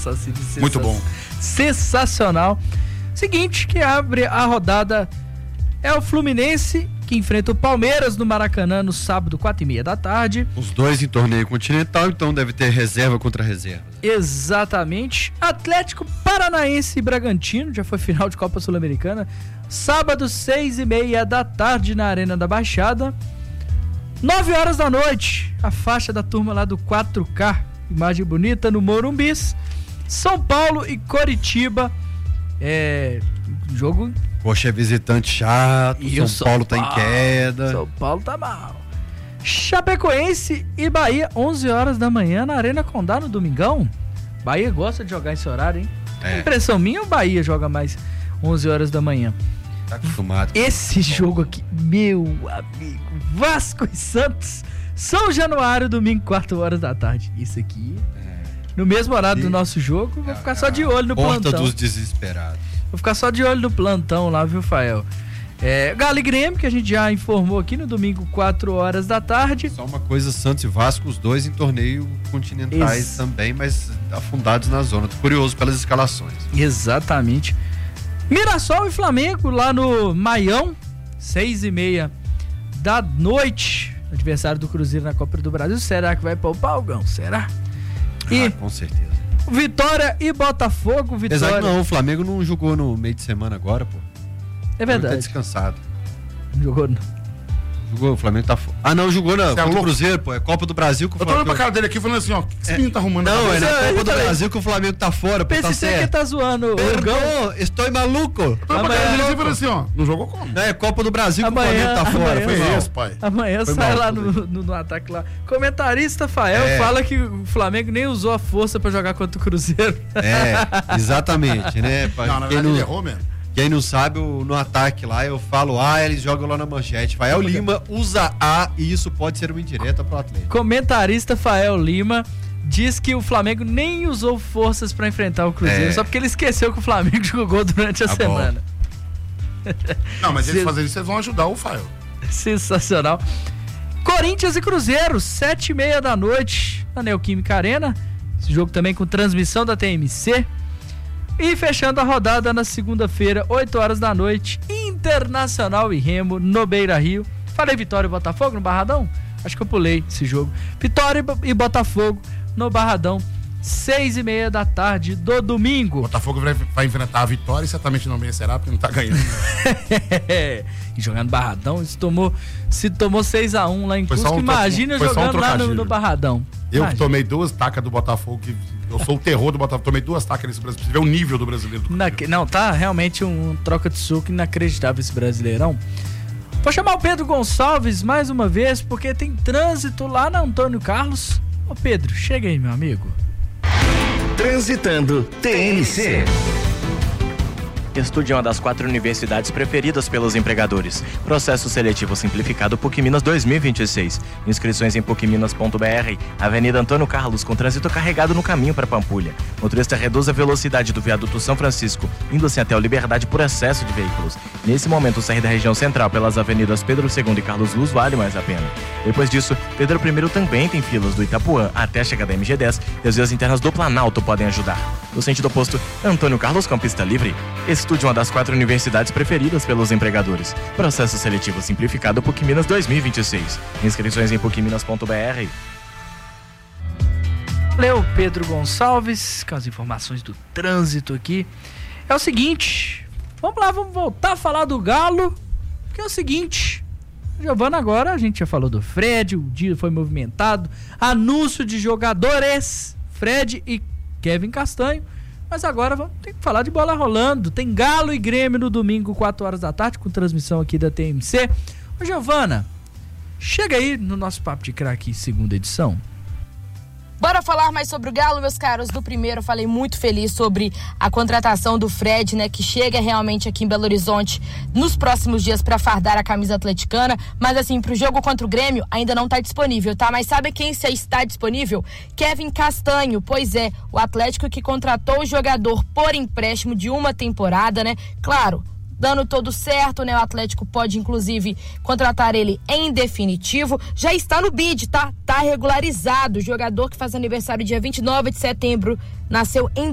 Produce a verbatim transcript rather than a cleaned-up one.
Saci. Muito bom. Sensacional. Seguinte, que abre a rodada é o Fluminense, que enfrenta o Palmeiras no Maracanã no sábado, quatro e meia da tarde. Os dois em torneio continental, então deve ter reserva contra reserva. Exatamente. Atlético Paranaense e Bragantino, já foi final de Copa Sul-Americana. Sábado, seis e meia da tarde na Arena da Baixada. Nove horas da noite, a faixa da turma lá do quatro K. Imagem bonita no Morumbis. São Paulo e Coritiba. É... Jogo... Poxa, é visitante chato, E São, o São Paulo tá Paulo, em queda. São Paulo tá mal. Chapecoense e Bahia, onze horas da manhã na Arena Condá no domingão. Bahia gosta de jogar esse horário, hein? É. Impressão minha, o Bahia joga mais onze horas da manhã. Tá acostumado. Esse jogo aqui, meu amigo, Vasco e Santos, São Januário, domingo, quatro horas da tarde. Isso aqui, É. no mesmo horário E- do nosso jogo, vou ficar só de A olho no Porta plantão. dos desesperados. Vou ficar só de olho no plantão lá, viu, Fael? É, Galo e Grêmio, que a gente já informou aqui no domingo, quatro horas da tarde. Só uma coisa, Santos e Vasco, os dois em torneio continentais Ex- também, mas afundados na zona. Tô curioso pelas escalações. Exatamente. Mirassol e Flamengo lá no Maião, seis e meia da noite. Adversário do Cruzeiro na Copa do Brasil. Será que vai poupar o Gão? Será? E Ah, com certeza. Vitória e Botafogo. Apesar Vitória. que não, o Flamengo não jogou no meio de semana agora, pô. É O Flamengo tá verdade. descansado. Não jogou não. Jogou, o Flamengo tá fora. Ah, não, jogou na Você é Copa do louco? Cruzeiro, pô. É Copa do Brasil que o Eu tô olhando pra Flamengo. cara dele aqui falando assim, ó, o que esse menino tá arrumando? na Não, é cabeça? na Eu Copa do falei- Brasil que o Flamengo tá fora, pô. Tá Pense você que certo. tá zoando o Gão. Perdão, estou maluco. Eu tô olhando pra cara dele assim falando assim, ó, não jogou como? Não, é Copa do Brasil que Amanhã- o Flamengo tá fora. amanhã- Foi Foi mal. isso, pai. Amanhã Foi sai mal, lá tudo no, no, no ataque lá. Comentarista Fael É. fala que o Flamengo nem usou a força pra jogar contra o Cruzeiro. É, exatamente, né? Pra Não, na quem, verdade não, ele errou mesmo. quem não sabe, o- no ataque lá, eu falo A, eles jogam lá na manchete. Fael Lima usa A e isso pode ser uma indireta pro Atlético. Comentarista Fael Lima diz que o Flamengo nem usou forças pra enfrentar o Cruzeiro, É. só porque ele esqueceu que o Flamengo jogou durante a Tá bom. semana. Não, mas eles Cê- fazendo isso, eles vão ajudar o Fael. Sensacional. Corinthians e Cruzeiro, sete e meia da noite na Neoquímica Arena. Esse jogo também com transmissão da T M C. E fechando a rodada na segunda-feira, oito horas da noite, Internacional e Remo no Beira-Rio. Falei Vitória e Botafogo no Barradão? Acho que eu pulei esse jogo. Vitória e Bo- e Botafogo no Barradão, seis e meia da tarde do O domingo. Botafogo vai, vai enfrentar a Vitória e certamente não vencerá porque não tá ganhando. E jogando Barradão, se tomou, se tomou seis a um lá em Foi só Cusco, um tro- imagina foi só um jogando lá no, trocadilho. no Barradão. Eu que Imagina. tomei duas tacas do Botafogo, que eu sou o terror do Botafogo, tomei duas tacas nesse Brasil. Você vê o nível do brasileiro. Do Naque- Não, tá realmente um troca de suco inacreditável esse Brasileirão. Vou chamar o Pedro Gonçalves mais uma vez, porque tem trânsito lá na Antônio Carlos. Ô Pedro, chega aí, meu amigo. Transitando T N C. Estude uma das quatro universidades preferidas pelos empregadores. Processo seletivo simplificado PUC Minas dois mil e vinte e seis. Inscrições em puc minas ponto b r. Avenida Antônio Carlos, com trânsito carregado no caminho para Pampulha. Motorista reduz a velocidade do viaduto São Francisco, indo assim até o Liberdade por excesso de veículos. Nesse momento, sair da região central pelas avenidas Pedro segundo e Carlos Luz vale mais a pena. Depois disso, Pedro primeiro também tem filas do Itapuã até a chegada da M G dez e as vias internas do Planalto podem ajudar. No sentido oposto, Antônio Carlos com pista livre. Estude uma das quatro universidades preferidas pelos empregadores. Processo seletivo simplificado PUC Minas dois mil e vinte e seis. Inscrições em puc minas ponto b r. Valeu, Pedro Gonçalves, com as informações do trânsito aqui. É o seguinte, vamos lá, vamos voltar a falar do Galo, porque é o seguinte, Giovana, agora a gente já falou do Fred, o dia foi movimentado, anúncio de jogadores, Fred e Kevin Castanho, mas agora vamos ter que falar de bola rolando. Tem Galo e Grêmio no domingo, quatro horas da tarde, com transmissão aqui da T M C. Ô Giovana, chega aí no nosso Papo de Craque, segunda edição. Bora falar mais sobre o Galo, meus caros. No primeiro, eu falei muito feliz sobre a contratação do Fred, né, que chega realmente aqui em Belo Horizonte nos próximos dias para fardar a camisa atleticana. Mas assim, pro jogo contra o Grêmio ainda não tá disponível, tá? Mas sabe quem está disponível? Kevin Castanho. Pois é, o Atlético que contratou o jogador por empréstimo de uma temporada, né? Claro, dando todo certo, né? O Atlético pode, inclusive, contratar ele em definitivo. Já está no bid, tá? Tá regularizado. O jogador que faz aniversário dia vinte e nove de setembro nasceu em